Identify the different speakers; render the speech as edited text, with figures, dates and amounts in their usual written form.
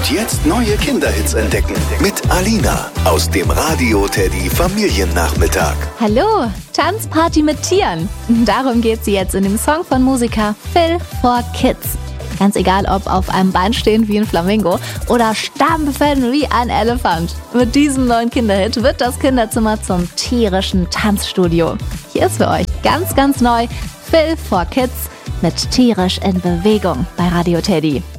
Speaker 1: Und jetzt neue Kinderhits entdecken mit Alina aus dem Radio Teddy Familiennachmittag.
Speaker 2: Hallo, Tanzparty mit Tieren. Darum geht es jetzt in dem Song von Musiker Phil for Kids. Ganz egal, ob auf einem Bein stehend wie ein Flamingo oder stampfen wie ein Elefant. Mit diesem neuen Kinderhit wird das Kinderzimmer zum tierischen Tanzstudio. Hier ist für euch ganz neu Phil for Kids mit Tierisch in Bewegung bei Radio Teddy.